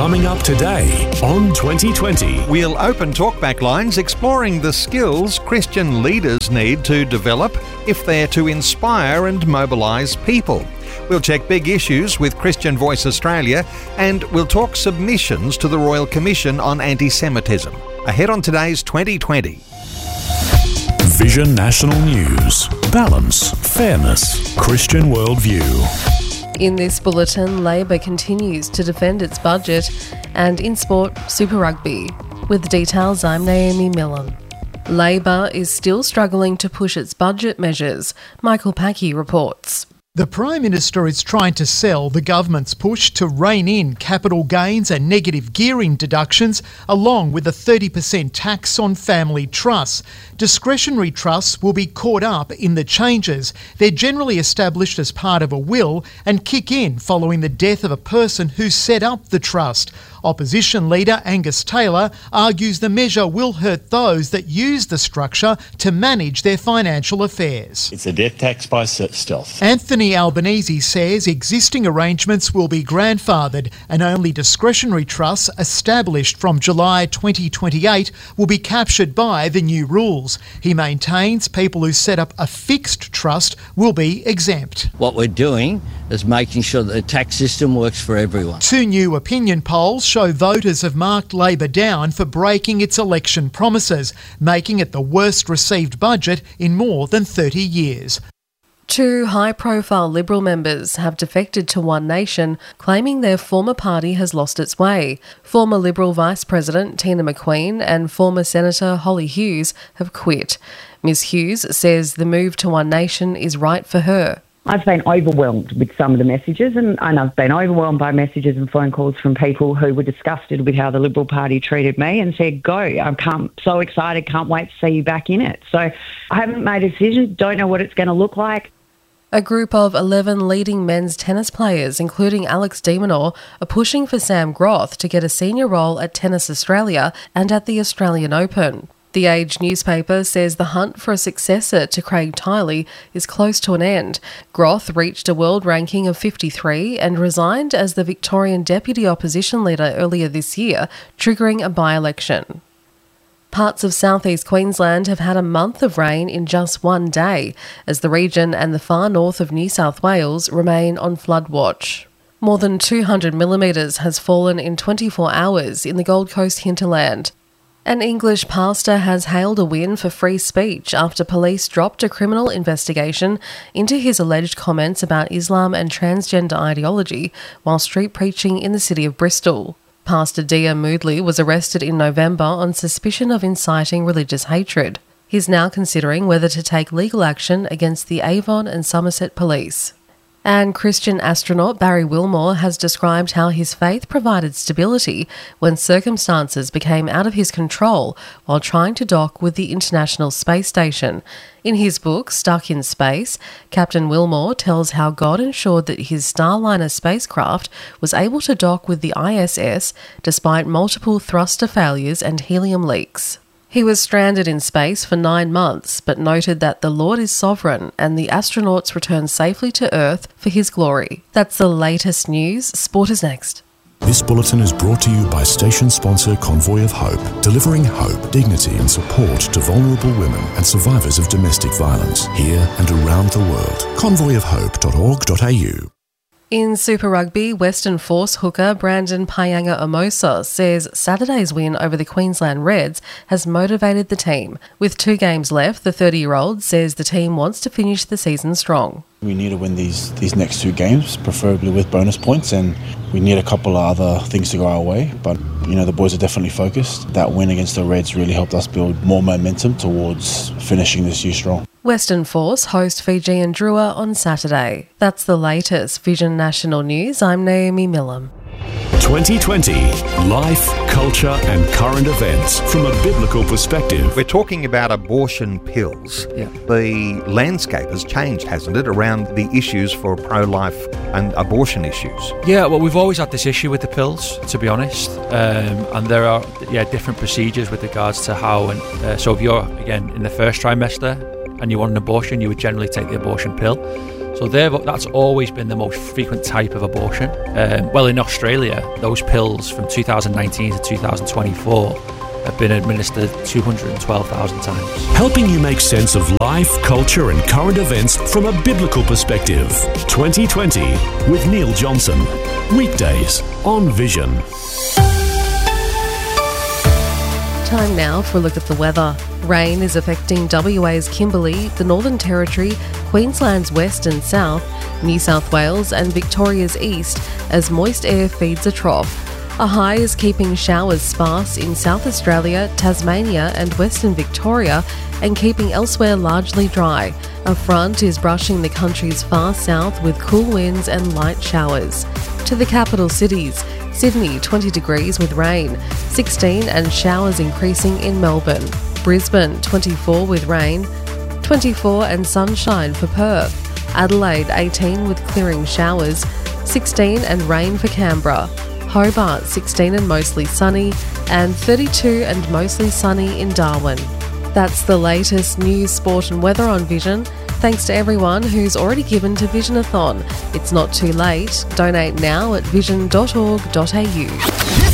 Coming up today on 2020. We'll open talkback lines exploring the skills Christian leaders need to develop if they're to inspire and mobilise people. We'll check big issues with Christian Voice Australia, and we'll talk submissions to the Royal Commission on Anti-Semitism. Ahead on today's 2020. Vision National News. Balance, fairness, Christian worldview. In this bulletin, Labor continues to defend its budget, and in sport, Super Rugby. With the details, I'm Naomi Millen. Labor is still struggling to push its budget measures, Michael Packey reports. The Prime Minister is trying to sell the government's push to rein in capital gains and negative gearing deductions, along with a 30% tax on family trusts. Discretionary trusts will be caught up in the changes. They're generally established as part of a will and kick in following the death of a person who set up the trust. Opposition leader Angus Taylor argues the measure will hurt those that use the structure to manage their financial affairs. It's a death tax by stealth. Anthony Albanese says existing arrangements will be grandfathered and only discretionary trusts established from July 2028 will be captured by the new rules. He maintains people who set up a fixed trust will be exempt. What we're doing is making sure that the tax system works for everyone. Two new opinion polls show voters have marked Labor down for breaking its election promises, making it the worst received budget in more than 30 years. Two high-profile Liberal members have defected to One Nation, claiming their former party has lost its way. Former Liberal Vice President Tina McQueen and former Senator Holly Hughes have quit. Ms Hughes says the move to One Nation is right for her. I've been overwhelmed with some of the messages and I've been overwhelmed by messages and phone calls from people who were disgusted with how the Liberal Party treated me and said, go, I'm so excited, can't wait to see you back in it. So I haven't made a decision, don't know what it's going to look like. A group of 11 leading men's tennis players, including Alex de Minaur, are pushing for Sam Groth to get a senior role at Tennis Australia and at the Australian Open. The Age newspaper says the hunt for a successor to Craig Tiley is close to an end. Groth reached a world ranking of 53 and resigned as the Victorian Deputy Opposition Leader earlier this year, triggering a by-election. Parts of southeast Queensland have had a month of rain in just one day, as the region and the far north of New South Wales remain on flood watch. More than 200 millimetres has fallen in 24 hours in the Gold Coast hinterland. An English pastor has hailed a win for free speech after police dropped a criminal investigation into his alleged comments about Islam and transgender ideology while street preaching in the city of Bristol. Pastor Dia Moodley was arrested in November on suspicion of inciting religious hatred. He's now considering whether to take legal action against the Avon and Somerset police. And Christian astronaut Barry Wilmore has described how his faith provided stability when circumstances became out of his control while trying to dock with the International Space Station. In his book, Stuck in Space, Captain Wilmore tells how God ensured that his Starliner spacecraft was able to dock with the ISS despite multiple thruster failures and helium leaks. He was stranded in space for 9 months, but noted that the Lord is sovereign and the astronauts return safely to Earth for his glory. That's the latest news. Sport is next. This bulletin is brought to you by station sponsor Convoy of Hope, delivering hope, dignity and support to vulnerable women and survivors of domestic violence here and around the world. convoyofhope.org.au. In Super Rugby, Western Force hooker Brandon Payanga-Amosa says Saturday's win over the Queensland Reds has motivated the team. With 2 games left, the 30-year-old says the team wants to finish the season strong. We need to win these next 2 games, preferably with bonus points, and we need a couple of other things to go our way. But, the boys are definitely focused. That win against the Reds really helped us build more momentum towards finishing this year strong. Western Force host Fiji and Drua on Saturday. That's the latest Vision National News. I'm Naomi Millen. 2020. Life, culture and current events from a biblical perspective. We're talking about abortion pills. Yeah. The landscape has changed, hasn't it, around the issues for pro-life and abortion issues? Yeah, well, we've always had this issue with the pills, to be honest. And there are different procedures with regards to how. And so if you're, again, in the first trimester and you want an abortion, you would generally take the abortion pill. So So that's always been the most frequent type of abortion. Well, in Australia, those pills from 2019 to 2024 have been administered 212,000 times. Helping you make sense of life, culture and current events from a biblical perspective. 2020 with Neil Johnson. Weekdays on Vision. Time now for a look at the weather. Rain is affecting WA's Kimberley, the Northern Territory, Queensland's west and south, New South Wales and Victoria's east as moist air feeds a trough. A high is keeping showers sparse in South Australia, Tasmania and Western Victoria and keeping elsewhere largely dry. A front is brushing the country's far south with cool winds and light showers. To the capital cities, Sydney 20 degrees with rain, 16 and showers increasing in Melbourne. Brisbane 24 with rain, 24 and sunshine for Perth. Adelaide 18 with clearing showers, 16 and rain for Canberra. Hobart 16 and mostly sunny, and 32 and mostly sunny in Darwin. That's the latest news, sport and weather on Vision. Thanks to everyone who's already given to Visionathon. It's not too late. Donate now at vision.org.au.